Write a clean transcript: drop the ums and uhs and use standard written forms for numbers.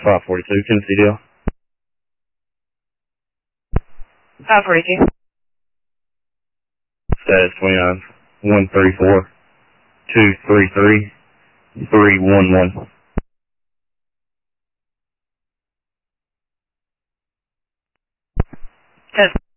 542, Tennessee Dale. 542. Status 29, 134, 233, 311. Test.